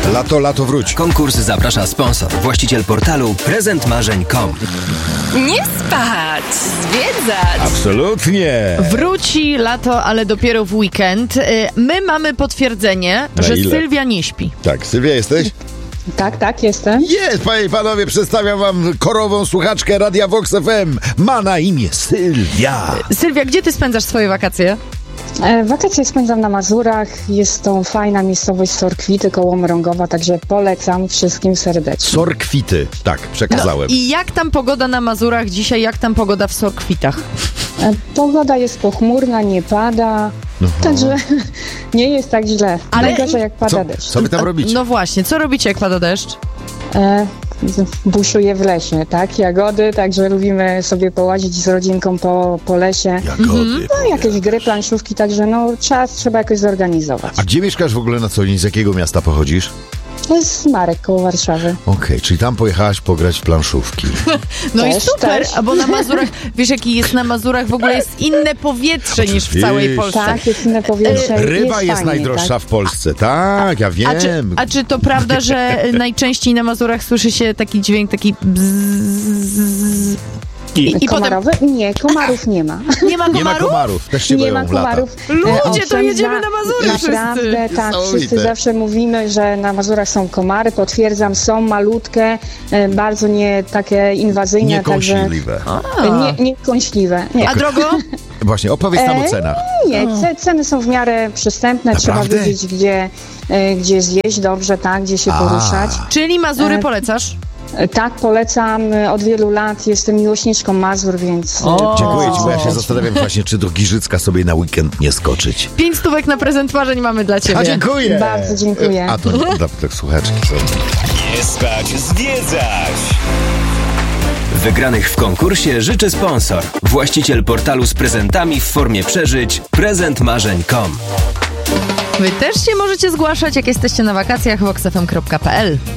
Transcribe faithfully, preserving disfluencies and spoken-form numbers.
Lato, lato wróć. Konkurs zaprasza sponsor, właściciel portalu prezent marzeń kropka com. Nie spać, zwiedzać. Absolutnie. Wróci lato, ale dopiero w weekend. Y, My mamy potwierdzenie, Na że ile? Sylwia nie śpi. Tak, Sylwia, jesteś? Tak, tak, jestem. Jest, panie i panowie, przedstawiam wam korową słuchaczkę Radia Vox F M. Ma na imię Sylwia. Sylwia, gdzie ty spędzasz swoje wakacje? E, Wakacje spędzam na Mazurach. Jest to fajna miejscowość Sorkwity koło Mrągowa, także polecam wszystkim serdecznie. Sorkwity. Tak, przekazałem. I jak tam pogoda na Mazurach dzisiaj, jak tam pogoda w Sorkwitach? E, Pogoda jest pochmurna, nie pada, także nie jest tak źle. Ale- Najgorzej jak pada Co, deszcz. co wy tam robicie? No właśnie, co robicie, jak pada deszcz? E, Buszuję w lesie, tak? Jagody, także lubimy sobie połazić z rodzinką po, po lesie. Jagody. No, jakieś gry, planszówki, także no czas trzeba jakoś zorganizować. A gdzie mieszkasz w ogóle na co dzień? Z jakiego miasta pochodzisz? To jest Marek koło Warszawy. Okej, czyli tam pojechałaś pograć w planszówki. No i Też, super, też. a bo na Mazurach, wiesz jaki jest na Mazurach, w ogóle jest inne powietrze niż w całej Oczywiście. Polsce. Tak, jest inne powietrze. Ryba jest, fajnie, najdroższa tak? w Polsce. Tak, ja wiem. A czy, a czy to prawda, że najczęściej na Mazurach słyszy się taki dźwięk, taki bzzz, i, i potem Komarowy? Nie, komarów nie ma. nie ma Nie ma komarów? komarów. Też się Nie boją ma w lata. komarów. Ludzie, E, to owszem, jedziemy na Mazury wszyscy. Naprawdę, tak, Niesamowite. wszyscy zawsze mówimy, że na Mazurach są komary. Potwierdzam, są malutkie, e, bardzo nie takie inwazyjne. Także Niekąśliwe. e, nie, nie kąśliwe. Nie. A drogo? Właśnie, opowiedz nam o E, cenach. Nie, ce- ceny są w miarę przystępne, Naprawdę? trzeba wiedzieć, gdzie, e, gdzie zjeść dobrze, tak, gdzie się A. poruszać. Czyli Mazury E, polecasz? E, Tak, polecam, e, od wielu lat jestem miłośniczką Mazur, więc... e, O. Dziękuję ci, bo ja się polecam. zastanawiam właśnie, czy do Giżycka sobie na weekend nie skoczyć. Pięć stówek na prezent marzeń mamy dla ciebie. A dziękuję. Bardzo dziękuję. A to dla tak słuchaczki są. Nie spać, zwiedzać. Wygranych w konkursie życzy sponsor, właściciel portalu z prezentami w formie przeżyć prezent marzeń kropka com. Wy też się możecie zgłaszać, jak jesteście na wakacjach, vox f m kropka p l.